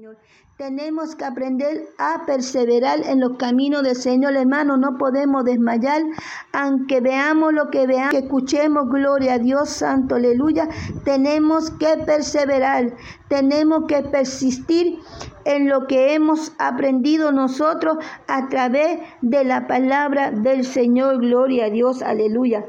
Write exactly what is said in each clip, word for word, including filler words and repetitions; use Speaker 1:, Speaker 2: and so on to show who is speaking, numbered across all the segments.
Speaker 1: Señor. Tenemos que aprender a perseverar en los caminos del Señor, hermano. No podemos desmayar, aunque veamos lo que veamos, que escuchemos, gloria a Dios santo, aleluya. Tenemos que perseverar, tenemos que persistir en lo que hemos aprendido nosotros a través de la palabra del Señor, gloria a Dios, aleluya.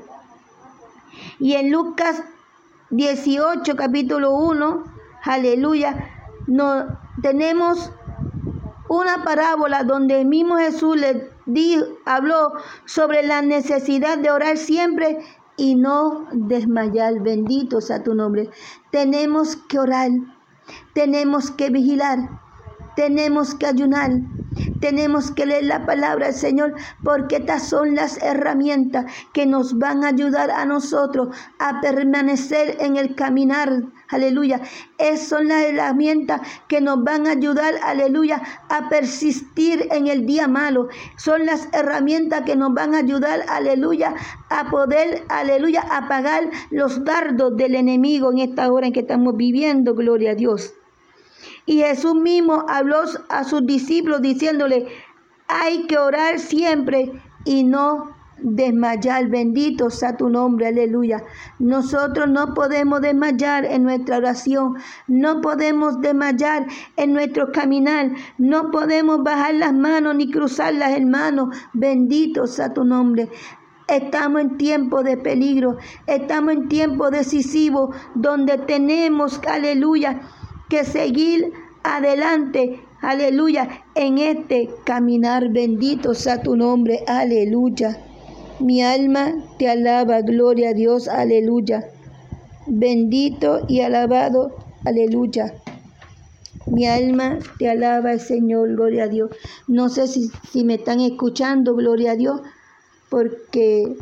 Speaker 1: Y en Lucas dieciocho, capítulo uno, aleluya, no, tenemos una parábola donde el mismo Jesús le dijo, habló sobre la necesidad de orar siempre y no desmayar. Bendito sea tu nombre. Tenemos que orar, tenemos que vigilar, tenemos que ayunar, tenemos que leer la palabra del Señor, porque estas son las herramientas que nos van a ayudar a nosotros a permanecer en el caminar, aleluya. Esas son las herramientas que nos van a ayudar, aleluya, a persistir en el día malo. Son las herramientas que nos van a ayudar, aleluya, a poder, aleluya, apagar los dardos del enemigo en esta hora en que estamos viviendo, gloria a Dios. Y Jesús mismo habló a sus discípulos diciéndole, hay que orar siempre y no desmayar. Bendito sea tu nombre, aleluya. Nosotros no podemos desmayar en nuestra oración, no podemos desmayar en nuestro caminar, no podemos bajar las manos ni cruzarlas, hermanos. Bendito sea tu nombre. Estamos en tiempo de peligro, estamos en tiempo decisivo donde tenemos, aleluya, que seguir adelante, aleluya, en este caminar. Bendito sea tu nombre, aleluya. Mi alma te alaba, gloria a Dios, aleluya. Bendito y alabado, aleluya. Mi alma te alaba, Señor, gloria a Dios. No sé si, si me están escuchando, gloria a Dios, porque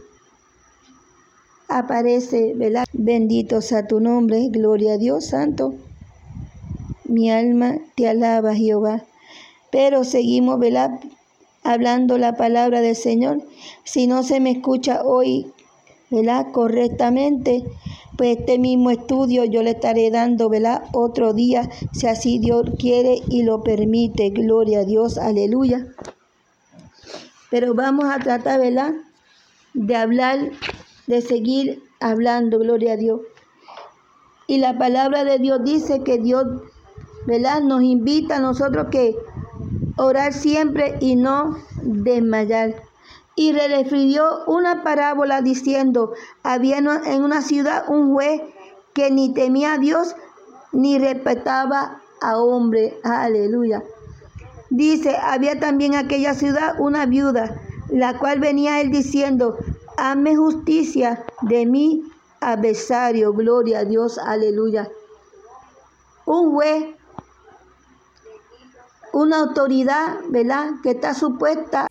Speaker 1: aparece, ¿verdad? Bendito sea tu nombre, gloria a Dios, santo. Mi alma te alaba, Jehová. Pero seguimos, ¿verdad?, hablando la palabra del Señor. Si no se me escucha hoy, ¿verdad?, correctamente, pues este mismo estudio yo le estaré dando, ¿verdad?, otro día, si así Dios quiere y lo permite. Gloria a Dios, aleluya. Pero vamos a tratar, ¿verdad?, de hablar, de seguir hablando, gloria a Dios. Y la palabra de Dios dice que Dios, ¿verdad?, nos invita a nosotros que orar siempre y no desmayar. Y le refirió una parábola diciendo, había en una ciudad un juez que ni temía a Dios ni respetaba a hombre. Aleluya. Dice, había también en aquella ciudad una viuda, la cual venía a él diciendo, hazme justicia de mi adversario. Gloria a Dios, aleluya. Un juez, una autoridad, ¿verdad?, que está supuesta